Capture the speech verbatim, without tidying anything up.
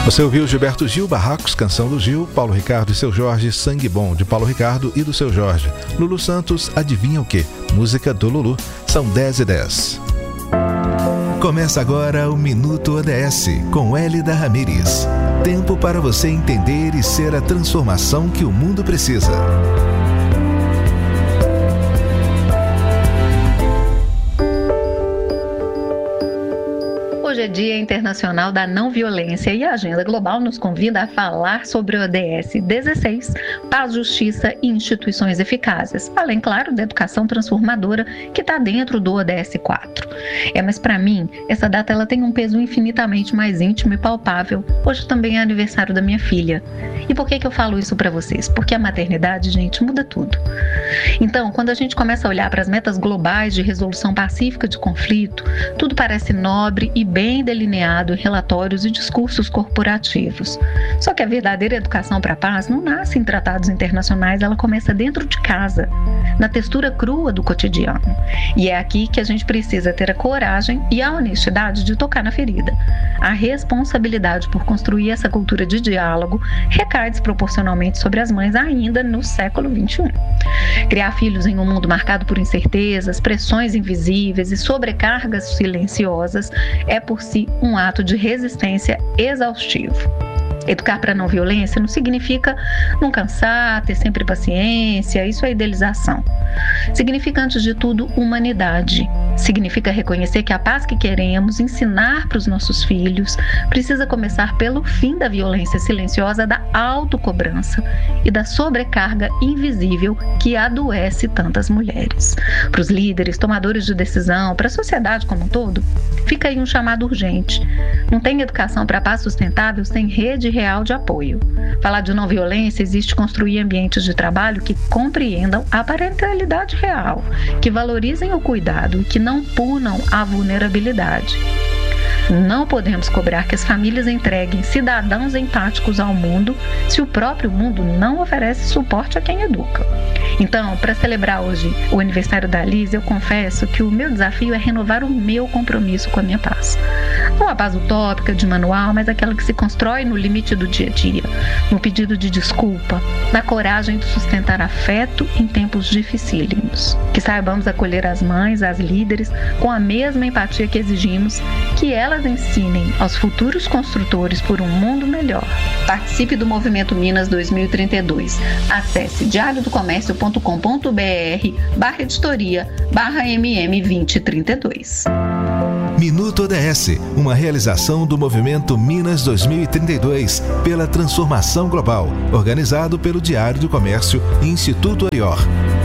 Você ouviu Gilberto Gil, Barracos, Canção do Gil, Paulo Ricardo e Seu Jorge, Sangue Bom, de Paulo Ricardo e do Seu Jorge. Lulu Santos, Adivinha o Quê? Música do Lulu. São dez e dez. Começa agora o Minuto O D S, com Hélida Ramírez. Tempo para você entender e ser a transformação que o mundo precisa. Hoje é Dia Internacional da Não Violência e a Agenda Global nos convida a falar sobre o O D S dezesseis, Paz, Justiça e Instituições Eficazes, além, claro, da educação transformadora que está dentro do O D S quatro. É, mas para mim, essa data ela tem um peso infinitamente mais íntimo e palpável. Hoje também é aniversário da minha filha. E por que que eu falo isso para vocês? Porque a maternidade, gente, muda tudo. Então, quando a gente começa a olhar para as metas globais de resolução pacífica de conflito, tudo parece nobre e bem bem delineado em relatórios e discursos corporativos. Só que a verdadeira educação para a paz não nasce em tratados internacionais, ela começa dentro de casa, na textura crua do cotidiano. E é aqui que a gente precisa ter a coragem e a honestidade de tocar na ferida. A responsabilidade por construir essa cultura de diálogo recai desproporcionalmente sobre as mães ainda no século vinte e um. Criar filhos em um mundo marcado por incertezas, pressões invisíveis e sobrecargas silenciosas é por si um ato de resistência exaustivo. Educar para a não violência não significa não cansar, ter sempre paciência, isso é idealização. Significa, antes de tudo, humanidade. Significa reconhecer que a paz que queremos ensinar para os nossos filhos precisa começar pelo fim da violência silenciosa, da autocobrança e da sobrecarga invisível que adoece tantas mulheres. Para os líderes, tomadores de decisão, para a sociedade como um todo, fica aí um chamado urgente. Não tem educação para a paz sustentável sem rede real de apoio. Falar de não violência existe construir ambientes de trabalho que compreendam a parentalidade real, que valorizem o cuidado e que não punam a vulnerabilidade. Não podemos cobrar que as famílias entreguem cidadãos empáticos ao mundo se o próprio mundo não oferece suporte a quem educa. Então, para celebrar hoje o aniversário da Liz, eu confesso que o meu desafio é renovar o meu compromisso com a minha paz. Não a paz utópica de manual, mas aquela que se constrói no limite do dia a dia, no pedido de desculpa, na coragem de sustentar afeto em tempos dificílimos. Que saibamos acolher as mães, as líderes, com a mesma empatia que exigimos que elas ensinem aos futuros construtores por um mundo melhor. Participe do Movimento Minas dois mil e trinta e dois. Acesse diário do comércio ponto com ponto br barra editoria barra mm vinte trinta e dois. Minuto O D S, uma realização do Movimento Minas dois mil e trinta e dois pela transformação global, organizado pelo Diário do Comércio e Instituto Orior.